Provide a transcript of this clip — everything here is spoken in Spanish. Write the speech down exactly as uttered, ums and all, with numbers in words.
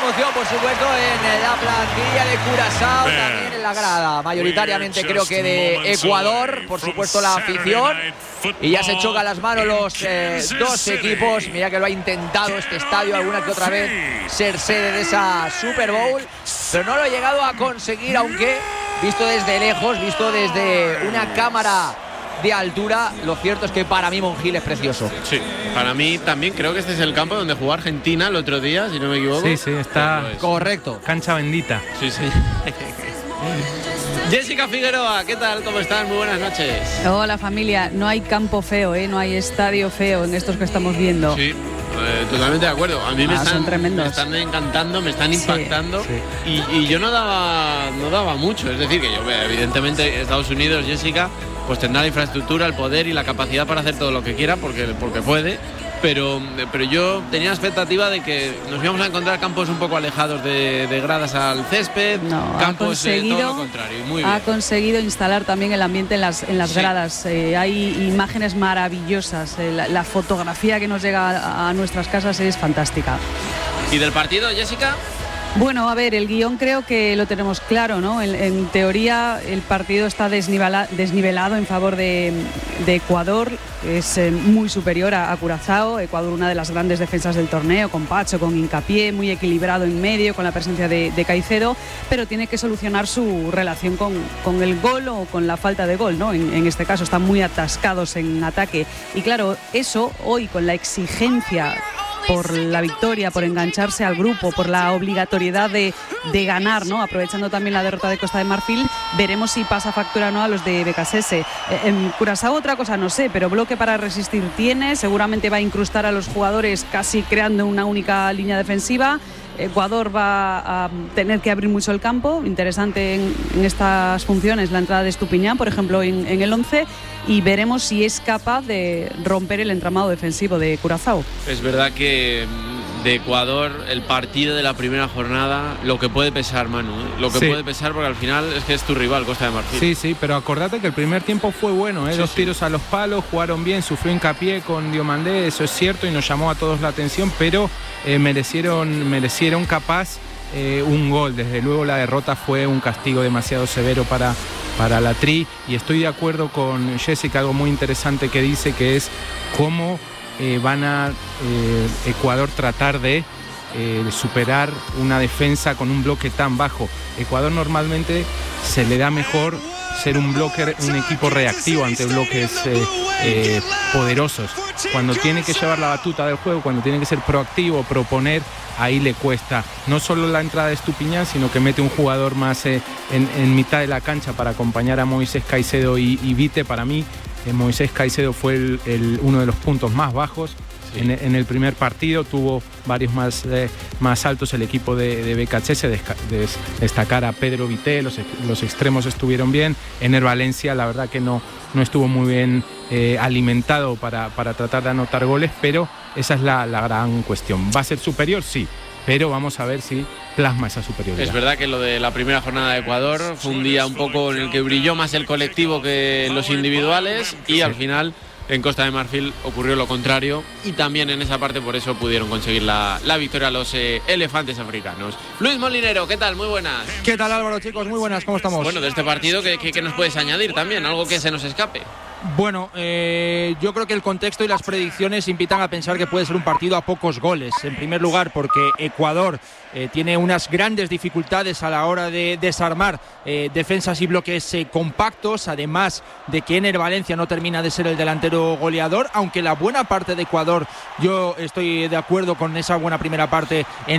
emoción, por supuesto, en la plantilla de Curazao, también en la grada. Mayoritariamente creo que de Ecuador, por supuesto la afición. Y ya se chocan las manos los eh, dos equipos. Mira que lo ha intentado este estadio alguna que otra vez ser sede de esa Super Bowl, pero no lo ha llegado a conseguir, aunque visto desde lejos, visto desde una cámara de altura, lo cierto es que para mí Monjil es precioso. Sí, para mí también creo que este es el campo donde jugó Argentina el otro día, si no me equivoco. Sí, sí, está correcto. Cancha bendita. Sí, sí. Jessica Figueroa, ¿qué tal? ¿Cómo estás? Muy buenas noches. Hola familia, no hay campo feo, ¿eh? No hay estadio feo en estos que estamos viendo. Sí, eh, totalmente de acuerdo. A mí me, ah, están, me están encantando, me están impactando. Sí, sí. Y, y yo no daba, no daba mucho. Es decir, que yo, evidentemente, Estados Unidos, Jessica, pues tendrá la infraestructura, el poder y la capacidad para hacer todo lo que quiera, porque, porque puede. Pero, pero yo tenía la expectativa de que nos íbamos a encontrar campos un poco alejados de, de gradas al césped, no, campos eh, todo lo contrario. Muy bien. Ha conseguido instalar también el ambiente en las, en las sí. gradas. Eh, hay imágenes maravillosas. Eh, la, la fotografía que nos llega a, a nuestras casas es fantástica. ¿Y del partido, Jessica? Bueno, a ver, el guión creo que lo tenemos claro, ¿no? En, en teoría el partido está desnivela, desnivelado en favor de, de Ecuador, es eh, muy superior a, a Curazao. Ecuador, una de las grandes defensas del torneo, con Pacho, con Hincapié, muy equilibrado en medio, con la presencia de, de Caicedo, pero tiene que solucionar su relación con, con el gol o con la falta de gol, ¿no? En, en este caso están muy atascados en ataque. Y claro, eso hoy con la exigencia por la victoria, por engancharse al grupo, por la obligatoriedad de, de ganar, ¿no? Aprovechando también la derrota de Costa de Marfil, veremos si pasa factura o no a los de Becasese. Eh, en Curazao otra cosa no sé, pero bloque para resistir tiene, seguramente va a incrustar a los jugadores casi creando una única línea defensiva. Ecuador va a tener que abrir mucho el campo. Interesante en, en estas funciones la entrada de Estupiñán, por ejemplo, en, en el once, y veremos si es capaz de romper el entramado defensivo de Curazao. Es verdad que de Ecuador el partido de la primera jornada, lo que puede pesar, Manu, ¿eh? lo que sí. puede pesar, porque al final es que es tu rival, Costa de Marfil. Sí, sí, pero acordate que el primer tiempo fue bueno, ¿eh? sí, dos sí. tiros a los palos, jugaron bien, sufrió Hincapié con Diomandé, eso es cierto, y nos llamó a todos la atención, pero eh, merecieron, merecieron capaz eh, un gol. Desde luego la derrota fue un castigo demasiado severo para, para la Tri, y estoy de acuerdo con Jessica, algo muy interesante que dice, que es cómo Eh, van a eh, Ecuador tratar de eh, superar una defensa con un bloque tan bajo. Ecuador normalmente se le da mejor ser un bloque, un equipo reactivo ante bloques eh, eh, poderosos. Cuando tiene que llevar la batuta del juego, cuando tiene que ser proactivo, proponer, ahí le cuesta no solo la entrada de Estupiñán, sino que mete un jugador más eh, en, en mitad de la cancha para acompañar a Moisés Caicedo y, y Vite. Para mí Eh, Moisés Caicedo fue el, el, uno de los puntos más bajos sí. en, en el primer partido. Tuvo varios más, eh, más altos el equipo de, de Becasese, de, de destacar a Pedro Vite. Los, los extremos estuvieron bien. Ener Valencia, la verdad que no, no estuvo muy bien eh, alimentado para, para tratar de anotar goles, pero esa es la, la gran cuestión. ¿Va a ser superior? Sí, pero vamos a ver si plasma esa superioridad. Es verdad que lo de la primera jornada de Ecuador fue un día un poco en el que brilló más el colectivo que los individuales, y al final en Costa de Marfil ocurrió lo contrario, y también en esa parte por eso pudieron conseguir la, la victoria los eh, elefantes africanos. Luis Molinero, ¿qué tal? Muy buenas. ¿Qué tal, Álvaro, chicos? Muy buenas, ¿cómo estamos? Bueno, de este partido, ¿qué, qué, qué nos puedes añadir también? ¿Algo que se nos escape? Bueno, eh, yo creo que el contexto y las predicciones invitan a pensar que puede ser un partido a pocos goles. En primer lugar, porque Ecuador eh, tiene unas grandes dificultades a la hora de desarmar eh, defensas y bloques eh, compactos, además de que Ener Valencia no termina de ser el delantero goleador, aunque la buena parte de Ecuador, yo estoy de acuerdo con esa buena primera parte en